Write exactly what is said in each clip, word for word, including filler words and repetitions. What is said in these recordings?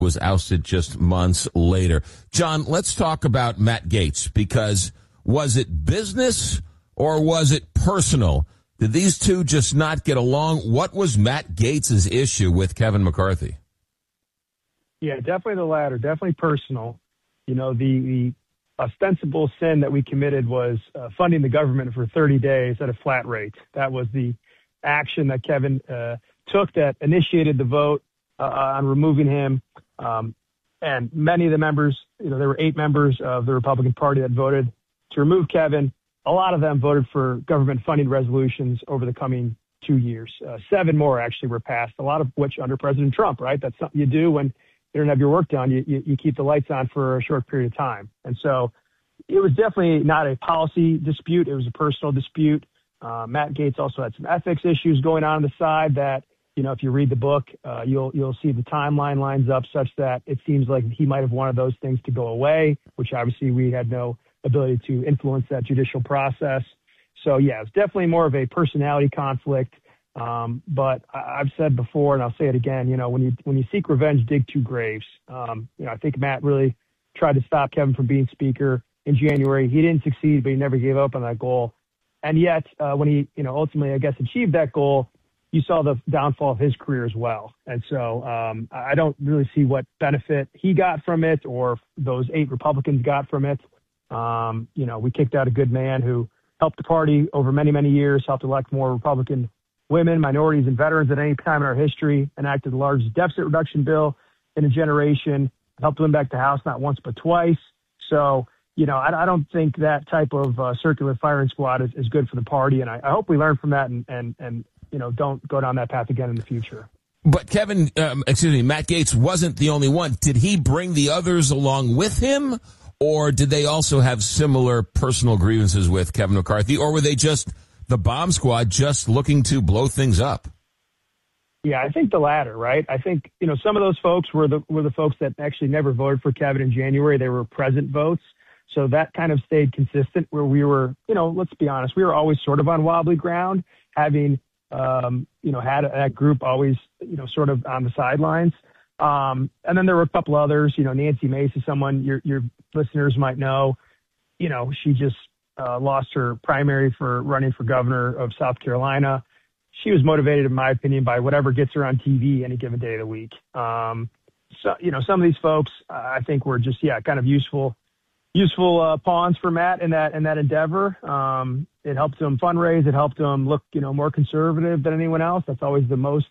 was ousted just months later. John, let's talk about Matt Gaetz, because was it business or was it personal? Did these two just not get along? What was Matt Gaetz's issue with Kevin McCarthy? Yeah, definitely the latter, definitely personal. You know, the, the ostensible sin that we committed was uh, funding the government for thirty days at a flat rate. That was the action that Kevin uh, took that initiated the vote uh, on removing him. Um, and many of the members, you know, there were eight members of the Republican Party that voted to remove Kevin. A lot of them voted for government funding resolutions over the coming two years. Uh, seven more actually were passed, a lot of which under President Trump, right? That's something you do when you don't have your work done. You, you, you keep the lights on for a short period of time. And so it was definitely not a policy dispute. It was a personal dispute. Uh, Matt Gaetz also had some ethics issues going on on the side that, you know, if you read the book, uh, you'll you'll see the timeline lines up such that it seems like he might have wanted those things to go away, which obviously we had no ability to influence that judicial process. So, yeah, it's definitely more of a personality conflict. Um, but I, I've said before, and I'll say it again, you know, when you when you seek revenge, dig two graves. Um, you know, I think Matt really tried to stop Kevin from being Speaker in January. He didn't succeed, but he never gave up on that goal. And yet, uh, when he, you know, ultimately, I guess, achieved that goal, you saw the downfall of his career as well. And so um, I don't really see what benefit he got from it or those eight Republicans got from it. Um, you know, we kicked out a good man who helped the party over many, many years, helped elect more Republican women, minorities, and veterans at any time in our history, enacted the largest deficit reduction bill in a generation, helped win back the House not once but twice. So, you know, I, I don't think that type of uh, circular firing squad is, is good for the party. And I, I hope we learn from that and, and, and, you know, don't go down that path again in the future. But Kevin, um, excuse me, Matt Gaetz wasn't the only one. Did he bring the others along with him? Or did they also have similar personal grievances with Kevin McCarthy? Or were they just the bomb squad just looking to blow things up? Yeah, I think the latter, right? I think, you know, some of those folks were the were the folks that actually never voted for Kevin in January. They were present votes. So that kind of stayed consistent where we were, you know, let's be honest, we were always sort of on wobbly ground, having, um, you know, had that group always, you know, sort of on the sidelines. Um, and then there were a couple others, you know, Nancy Mace is someone your, your listeners might know. You know, she just uh, lost her primary for running for governor of South Carolina. She was motivated, in my opinion, by whatever gets her on T V any given day of the week. Um, so, you know, some of these folks, uh, I think were just, yeah, kind of useful, useful uh, pawns for Matt in that, in that endeavor. Um, it helped him fundraise. It helped him look, you know, more conservative than anyone else. That's always the most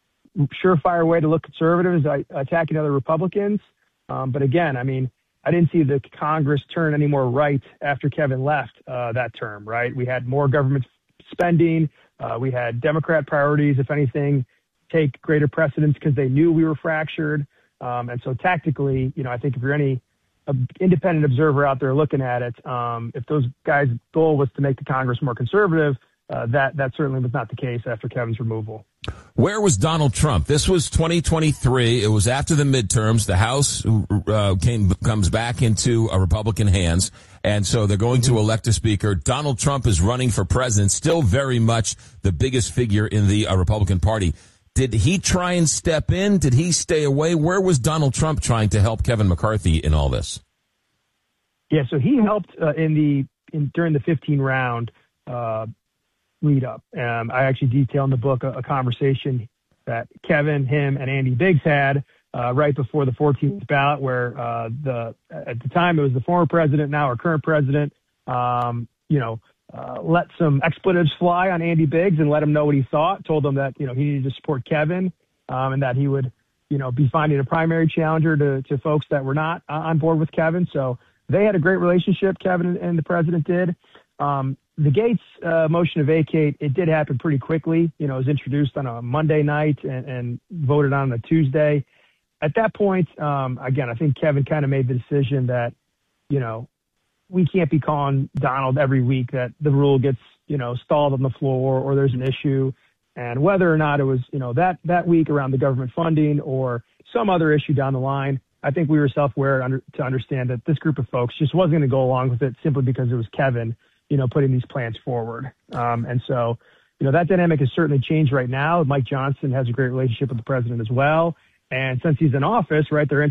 surefire way to look conservative is uh, attacking other Republicans. Um, but again, I mean, I didn't see the Congress turn any more right after Kevin left uh, that term, right? We had more government spending. Uh, we had Democrat priorities, if anything, take greater precedence because they knew we were fractured. Um, and so tactically, you know, I think if you're any uh, independent observer out there looking at it, um, if those guys' goal was to make the Congress more conservative, uh, that, that certainly was not the case after Kevin's removal. Where was Donald Trump? This was twenty twenty-three. It was after the midterms. The House uh, came comes back into a Republican hands, and so they're going to elect a speaker. Donald Trump is running for president, still very much the biggest figure in the uh, Republican Party. Did he try and step in? Did he stay away? Where was Donald Trump trying to help Kevin McCarthy in all this? Yeah, so he helped uh, in the in, during the fifteen round uh, lead up. Um, I actually detail in the book a, a conversation that Kevin, him, and Andy Biggs had uh, right before the fourteenth ballot, where uh, the at the time it was the former president, now our current president, um, you know, uh, let some expletives fly on Andy Biggs and let him know what he thought. Told him that you know he needed to support Kevin um, and that he would you know be finding a primary challenger to to folks that were not on board with Kevin. So they had a great relationship, Kevin and, and the president did. Um, The Gaetz uh, motion to vacate, it did happen pretty quickly. You know, it was introduced on a Monday night and, and voted on a Tuesday. At that point, um, again, I think Kevin kind of made the decision that, you know, we can't be calling Donald every week that the rule gets, you know, stalled on the floor or there's an issue. And whether or not it was, you know, that, that week around the government funding or some other issue down the line, I think we were self-aware under, to understand that this group of folks just wasn't going to go along with it simply because it was Kevin, you know, putting these plans forward. Um, and so, you know, that dynamic has certainly changed right now. Mike Johnson has a great relationship with the president as well. And since he's in office, right, they're